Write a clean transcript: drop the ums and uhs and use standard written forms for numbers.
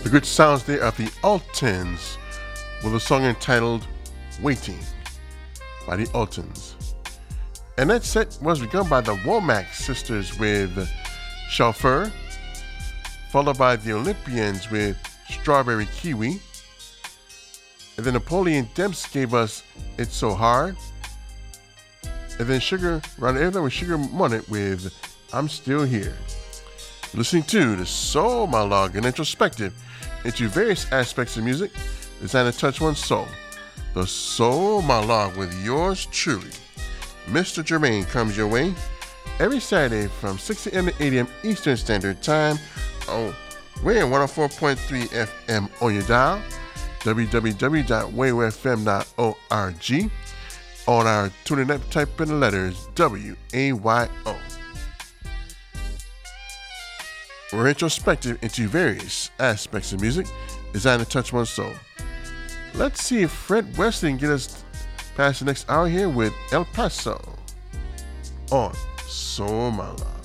The good sounds there of the Altons with a song entitled Waiting by the Altons. And that set was begun by the Womack sisters with Chauffeur, followed by the Olympians with Strawberry Kiwi. And then Napoleon Demps gave us It's So Hard. And then Sugar, Ron Everett with Sugar Monet with I'm Still Here. Listening to the Soul Monologue, an introspective into various aspects of music designed to touch one's soul. The Soul Monologue with yours truly, Mr. Germain, comes your way every Saturday from 6 a.m. to 8 a.m. Eastern Standard Time on WAYO 104.3 FM on your dial, www.wayofm.org. On our tuning app, type in the letters WAYO. We're introspective into various aspects of music designed to touch one's soul. Let's see if Fred Wesley can get us past the next hour here with El Paso on Soul Monologue.